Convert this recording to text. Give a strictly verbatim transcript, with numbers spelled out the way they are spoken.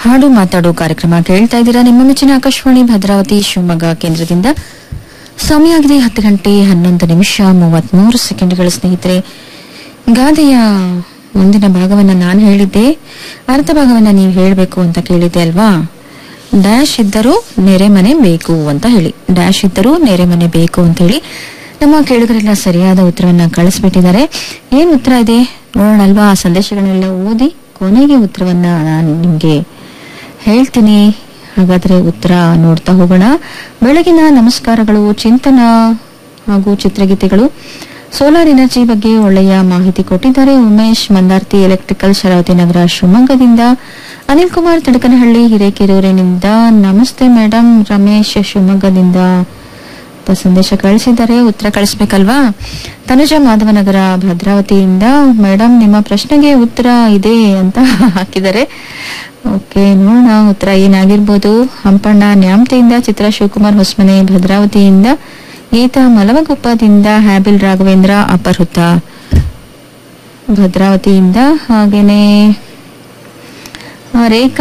ಹಾಡು ಮಾತಾಡು ಕಾರ್ಯಕ್ರಮ ಕೇಳ್ತಾ ಇದ್ದೀರಾ ನಿಮ್ಮ ಮೆಚ್ಚಿನ ಆಕಾಶವಾಣಿ ಭದ್ರಾವತಿ ಶಿವಮೊಗ್ಗ ಕೇಂದ್ರದಿಂದ. ಸಮಯ ಆಗಿದೆ ಹತ್ತು ಗಂಟೆ ಹನ್ನೊಂದು ನಿಮಿಷ ಮೂವತ್ಮೂರು ಸೆಕೆಂಡ್ಗಳು. ಸ್ನೇಹಿತರೆ, ಗಾದೆಯ ಮುಂದಿನ ಭಾಗವನ್ನ ನಾನು ಹೇಳಿದ್ದೆ, ಅರ್ಧ ಭಾಗವನ್ನ ನೀವು ಹೇಳಬೇಕು ಅಂತ ಕೇಳಿದ್ದೆ ಅಲ್ವಾ. ಡ್ಯಾಶ್ ಇದ್ದರೂ ನೆರೆಮನೆ ಬೇಕು ಅಂತ ಹೇಳಿ, ಡ್ಯಾಶ್ ಇದ್ದರೂ ನೆರೆಮನೆ ಬೇಕು ಅಂತ ಹೇಳಿ ನಮ್ಮ ಕೇಳುಗರೆಲ್ಲ ಸರಿಯಾದ ಉತ್ತರವನ್ನ ಕಳಿಸ್ಬಿಟ್ಟಿದ್ದಾರೆ. ಏನ್ ಉತ್ತರ ಇದೆ ನೋಡೋಣ ಅಲ್ವಾ. ಆ ಸಂದೇಶಗಳನ್ನೆಲ್ಲ ಓದಿ ಕೊನೆಗೆ ಉತ್ತರವನ್ನ ನಾನು ನಿಮ್ಗೆ ಹೇಳ್ತೀನಿ. ಹಾಗಾದ್ರೆ ಉತ್ತರ ನೋಡ್ತಾ ಹೋಗೋಣ. ಬೆಳಗಿನ ನಮಸ್ಕಾರಗಳು, ಚಿಂತನ ಹಾಗೂ ಚಿತ್ರಗೀತೆಗಳು, ಸೋಲಾರ್ ಎನರ್ಜಿ ಬಗ್ಗೆ ಒಳ್ಳೆಯ ಮಾಹಿತಿ ಕೊಟ್ಟಿದ್ದಾರೆ ಉಮೇಶ್ ಮಂದಾರ್ತಿ, ಎಲೆಕ್ಟ್ರಿಕಲ್, ಶರಾವತಿ ನಗರ, ಶಿವಮೊಗ್ಗದಿಂದ. ಅನಿಲ್ ಕುಮಾರ್ ತಡಕನಹಳ್ಳಿ, ಹಿರೇಕೆರೂರಿನಿಂದ ನಮಸ್ತೆ ಮೇಡಮ್, ರಮೇಶ್ ಶಿವಮೊಗ್ಗದಿಂದ ಸಂದೇಶ ಕಳಿಸಿದ್ದಾರೆ. ಉತ್ತರ ಕಳಿಸ್ಬೇಕಲ್ವಾ. ತನುಜ ಮಾಧವನಗರ ಭದ್ರಾವತಿಯಿಂದ ಮೇಡಮ್ ನಿಮ್ಮ ಪ್ರಶ್ನೆಗೆ ಉತ್ತರ ಇದೆ ಅಂತ ಹಾಕಿದ್ದಾರೆ. ಓಕೆ, ನೋಡೋಣ ಉತ್ತರ ಏನಾಗಿರ್ಬೋದು. ಹಂಪಣ್ಣ ನ್ಯಾಮತೆಯಿಂದ, ಚಿತ್ರ ಶಿವಕುಮಾರ್ ಹೊಸಮನೆ ಭದ್ರಾವತಿಯಿಂದ, ಗೀತಾ ಮಲವಗುಪ್ಪದಿಂದ, ಹ್ಯಾಬಿಲ್ ರಾಘವೇಂದ್ರ ಅಪಹೃತ ಭದ್ರಾವತಿಯಿಂದ, ಹಾಗೇನೆ ರೇಖಾ